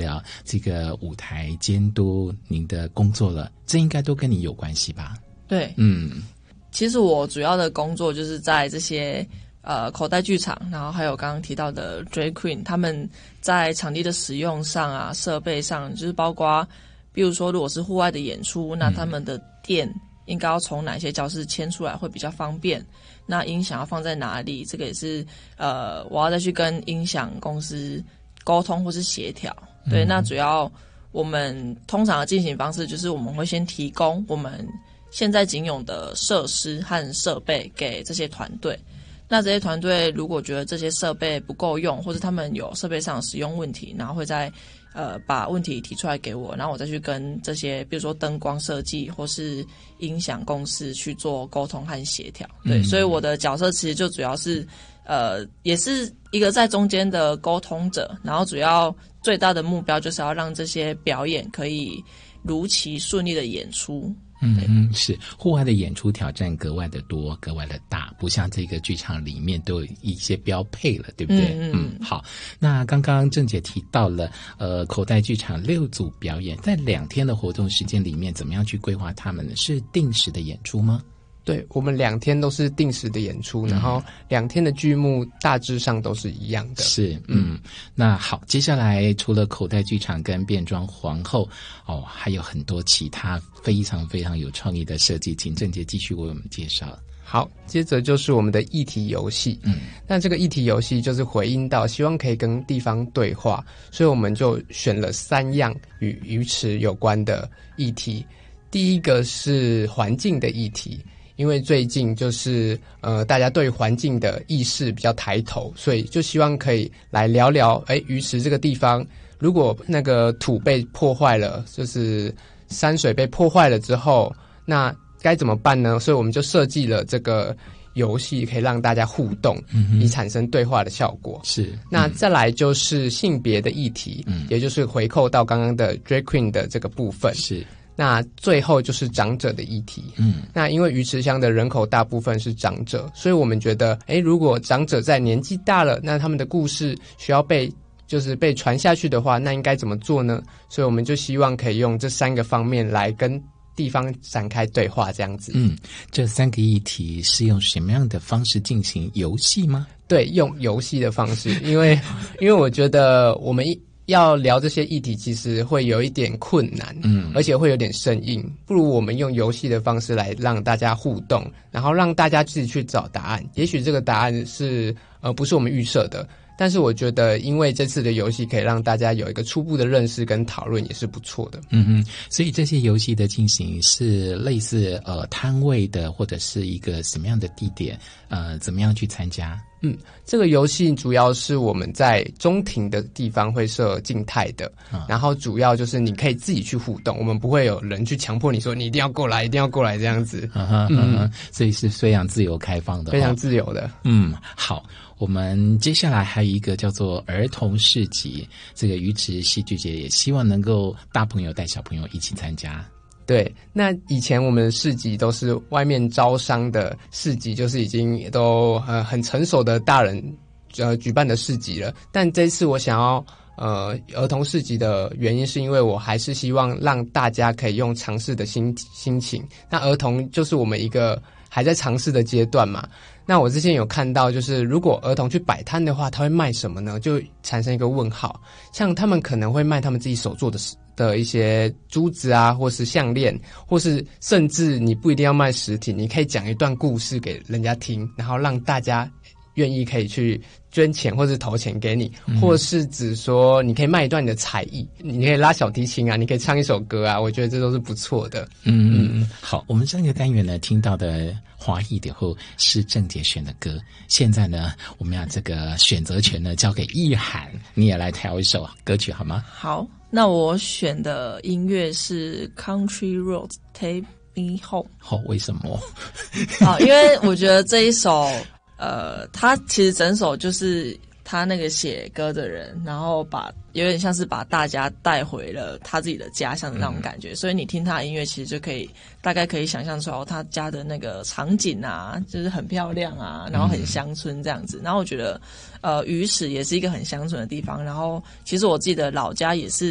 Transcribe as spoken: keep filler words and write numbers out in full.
聊这个舞台监督您的工作了，这应该都跟你有关系吧？ 对， 嗯， 其实我主要的工作就是在这些呃口袋剧场，然后还有刚刚提到的 Drag Queen， 他们在场地的使用上啊，设备上，就是包括比如说如果是户外的演出，那他们的店应该要从哪些教室迁出来会比较方便，那音响要放在哪里，这个也是呃我要再去跟音响公司沟通或是协调。对，那主要我们通常的进行方式就是我们会先提供我们现在仅有的设施和设备给这些团队，那这些团队如果觉得这些设备不够用，或者他们有设备上的使用问题，然后会再呃把问题提出来给我，然后我再去跟这些比如说灯光设计或是音响公司去做沟通和协调。对、嗯，所以我的角色其实就主要是呃也是一个在中间的沟通者，然后主要最大的目标就是要让这些表演可以如期顺利的演出。 嗯嗯，是户外的演出挑战格外的多，格外的大，不像这个剧场里面都有一些标配了，对不对？嗯, 嗯好，那刚刚郑姐提到了，呃，口袋剧场六组表演，在两天的活动时间里面，怎么样去规划他们呢？是定时的演出吗？ 对，我们两天都是定时的演出，嗯、然后两天的剧目大致上都是一样的。 是，嗯，那好，接下来除了口袋剧场跟变装皇后，哦，还有很多其他非常非常有创意的设计，请郑杰继续为我们介绍。 好，接着就是我们的议题游戏。嗯，那这个议题游戏就是回应到希望可以跟地方对话，所以我们就选了三样与鱼池有关的议题。第一个是环境的议题。因为最近就是呃，大家对环境的意识比较抬头，所以就希望可以来聊聊，哎，鱼池这个地方，如果那个土被破坏了，就是山水被破坏了之后，那该怎么办呢？所以我们就设计了这个游戏，可以让大家互动，嗯、以产生对话的效果。 是，嗯、 那再来就是性别的议题，嗯、也就是回扣到刚刚的 Drag Queen 的这个部分。 是。 那最后就是长者的议题，嗯，那因为鱼池乡的人口大部分是长者，所以我们觉得，诶，如果长者在年纪大了，那他们的故事需要被就是被传下去的话，那应该怎么做呢？所以我们就希望可以用这三个方面来跟地方展开对话，这样子。 嗯，这三个议题是用什么样的方式进行游戏吗？ 对，用游戏的方式，因为因为我觉得我们一。要聊这些议题其实会有一点困难，嗯，而且会有点生硬，不如我们用游戏的方式来让大家互动，然后让大家自己去找答案。也许这个答案是呃不是我们预设的，但是我觉得因为这次的游戏可以让大家有一个初步的认识跟讨论，也是不错的。 嗯哼，所以这些游戏的进行是类似呃摊位的，或者是一个什么样的地点，呃怎么样去参加？ 嗯，这个游戏主要是我们在中庭的地方会设静态的，啊、然后主要就是你可以自己去互动，我们不会有人去强迫你说你一定要过来，一定要过来这样子。 啊哈，嗯嗯，所以是非常自由开放的， 非常自由的。 嗯，好，我们接下来还有一个叫做儿童市集，这个鱼池戏剧节也希望能够大朋友带小朋友一起参加。 对，那以前我们的市集都是外面招商的市集，就是已经都呃很成熟的大人呃举办的市集了。但这次我想要呃儿童市集的原因，是因为我还是希望让大家可以用尝试的心心情。那儿童就是我们一个还在尝试的阶段嘛。那我之前有看到，就是如果儿童去摆摊的话，他会卖什么呢？就产生一个问号。像他们可能会卖他们自己手做的的一些珠子啊，或是项链，或是甚至你不一定要卖实体，你可以讲一段故事给人家听，然后让大家愿意可以去捐钱或是投钱给你，嗯、或是只说你可以卖一段你的才艺，你可以拉小提琴啊，你可以唱一首歌啊，我觉得这都是不错的。 嗯嗯嗯，好，我们上个单元呢听到的华裔以后是郑杰选的歌，现在呢我们要这个选择权呢交给意涵，你也来挑一首歌曲好吗？ 好，那我选的音乐是 Country Roads Take Me Home。 哦，为什么？ 好，因为我觉得这一首呃，他其实整首就是他那个写歌的人，然后把有点像是把大家带回了他自己的家乡的那种感觉，嗯、所以你听他的音乐，其实就可以大概可以想象出来他家的那个场景啊，就是很漂亮啊，然后很乡村这样子。嗯、然后我觉得，呃，鱼池也是一个很乡村的地方，然后其实我自己的老家也是